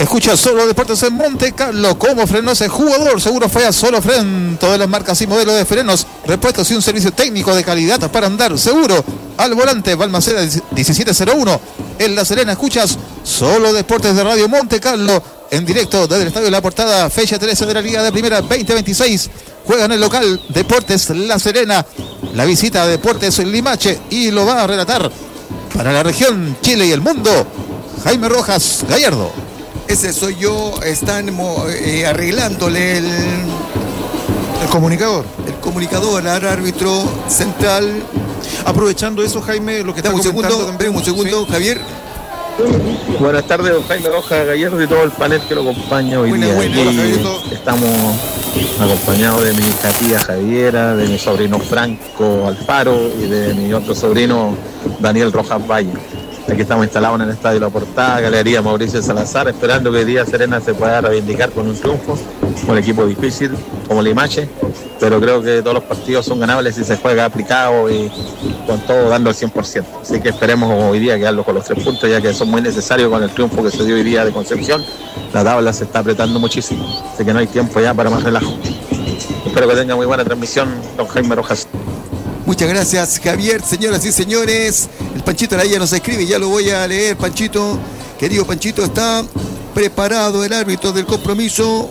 Escucha Solo Deportes en Monte Carlo. ¿Cómo frenó ese jugador? Seguro fue a Solo Fren. Todas las marcas y modelos de frenos, repuestos y un servicio técnico de calidad para andar seguro. Al volante, Balmaceda 1701. En La Serena escuchas Solo Deportes de Radio Monte Carlo. En directo desde el Estadio La Portada, fecha 13 de la Liga de Primera 2026. Juega en el local Deportes La Serena. La visita a Deportes Limache y lo va a relatar para la región, Chile y el mundo, Jaime Rojas Gallardo. Ese soy yo. Están arreglándole el comunicador. El comunicador al árbitro central. Aprovechando eso, Jaime, lo que está comentando también. Un segundo, ¿sí? Javier. Buenas tardes, don Jaime Rojas Gallardo y todo el panel que lo acompaña hoy día. Estamos acompañados de mi hija tía Javiera, de mi sobrino Franco Alfaro y de mi otro sobrino Daniel Rojas Valle. Aquí estamos instalados en el Estadio La Portada, Galería Mauricio Salazar, esperando que hoy día Serena se pueda reivindicar con un triunfo, un equipo difícil como Limache, pero creo que todos los partidos son ganables si se juega aplicado y con todo dando el 100%. Así que esperemos hoy día quedarlo con los 3 puntos, ya que son muy necesarios con el triunfo que se dio hoy día de Concepción. La tabla se está apretando muchísimo, así que no hay tiempo ya para más relajo. Espero que tenga muy buena transmisión, don Jaime Rojas. Muchas gracias, Javier. Señoras y señores, el Panchito Araya nos escribe, ya lo voy a leer. Panchito, querido Panchito, está preparado el árbitro del compromiso.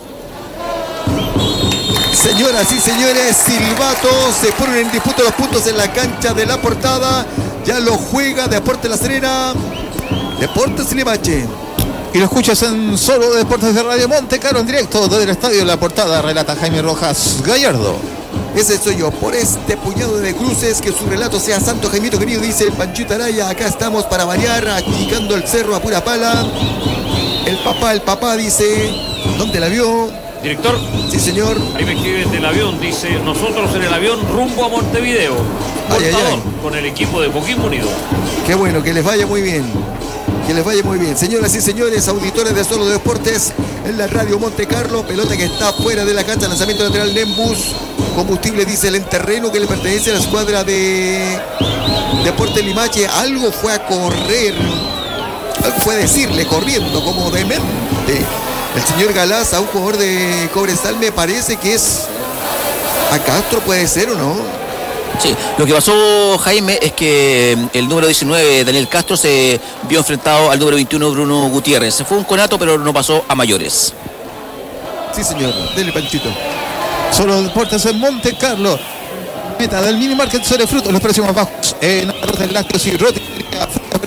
Señoras y señores, silbato, se ponen en disputa los puntos en la cancha de La Portada. Ya lo juega Deportes La Serena, Deportes Limache. Y lo escuchas en Solo Deportes de Radio Monte Carlo en directo desde el Estadio La Portada, relata Jaime Rojas Gallardo. Ese soy yo, por este puñado de cruces, que su relato sea santo, Jaimito querido, dice el Panchito Araya. Acá estamos para variar, achicando el cerro a pura pala. El papá dice, ¿dónde la vio? Director. Sí, señor. Ahí me escriben del avión, dice, nosotros en el avión rumbo a Montevideo. Portador, con el equipo de Coquimbo Unido. Qué bueno, que les vaya muy bien. Que les vaya muy bien. Señoras y señores, auditores de Solo Deportes en la Radio Monte Carlo, pelota que está fuera de la cancha, lanzamiento lateral Nembus. Combustible diésel en terreno que le pertenece a la escuadra de Deportes Limache. Algo fue a correr, algo fue a decirle corriendo como demente el señor Galás a un jugador de Cobresal. Me parece que es a Castro, puede ser o no. Sí, lo que pasó, Jaime, es que el número 19, Daniel Castro, se vio enfrentado al número 21, Bruno Gutiérrez. Se fue un conato, pero no pasó a mayores. Sí, señor. Dele, Panchito. Solo Deportes en Monte Carlo. Meta del mini market sobre frutos, los precios más bajos en arroz de lácteos y roticería.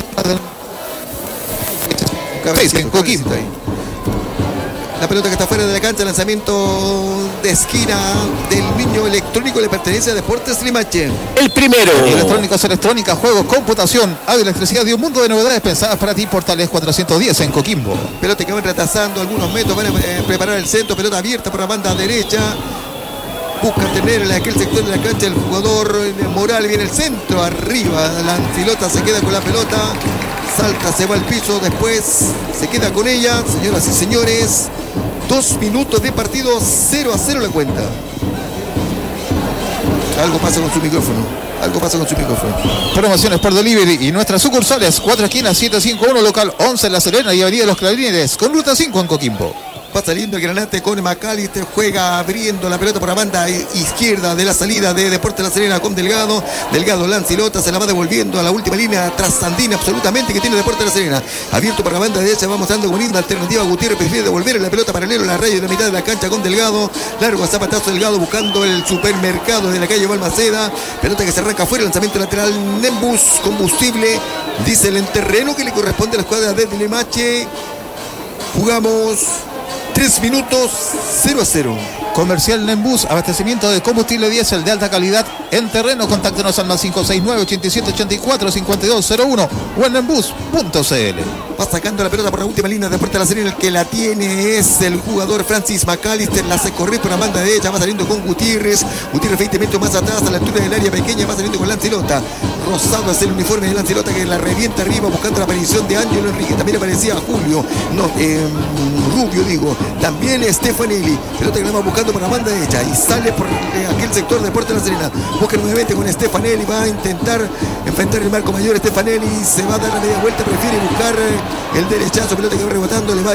En Coquimbo. La pelota que está fuera de la cancha, lanzamiento de esquina del niño electrónico, le pertenece a Deportes Limache. El primero. Electrónicos, electrónica, juegos, computación, audio, electricidad y un mundo de novedades pensadas para ti. Portales 410 en Coquimbo. Pelota que van retrasando algunos metros, van a preparar el centro, pelota abierta por la banda derecha. Busca tener en aquel sector de la cancha el jugador Moral, viene el centro arriba, la Ancilota se queda con la pelota, salta, se va al piso, después se queda con ella. Señoras y señores, 2 minutos de partido, 0-0 la cuenta. Algo pasa con su micrófono. Promociones por delivery y nuestras sucursales: 4 esquinas, 751, local 11 en La Serena y Avenida Los Clarines, con ruta 5 en Coquimbo. Va saliendo el Granate con McAllister, juega abriendo la pelota por la banda izquierda de la salida de Deportes La Serena con Delgado. Delgado, Lancilota, se la va devolviendo a la última línea trasandina absolutamente que tiene Deportes La Serena. Abierto por la banda derecha, va mostrando como linda alternativa. Gutiérrez prefiere devolver la pelota paralelo a la raya de la mitad de la cancha con Delgado. Largo zapatazo Delgado buscando el supermercado de la calle Balmaceda. Pelota que se arranca afuera, lanzamiento lateral Nembus, combustible, diésel en terreno que le corresponde a la escuadra de Limache. Jugamos 3 minutos, 0-0. Comercial Nembus, abastecimiento de combustible diésel de alta calidad en terreno. Contáctenos al más 569-8784-5201 o en nembus.cl. Va sacando la pelota por la última línea de Deportes La Serena. El que la tiene es el jugador Francis McAllister. La hace correr por la banda derecha, va saliendo con Gutiérrez. Gutiérrez 20 metros más atrás a la altura del área pequeña, va saliendo con Lancilota. Rosado es el uniforme de Lancilota que la revienta arriba buscando la aparición de Ángelo Enrique. También aparecía Julio, Rubio digo. También Stefanelli. Pelota que la va buscando por la banda derecha y sale por aquel sector de Deportes La Serena. Busca nuevamente con Stefanelli, va a intentar enfrentar el marco mayor. Stefanelli se va a dar la media vuelta, prefiere buscar el derechazo, pelota que va rebotando, le va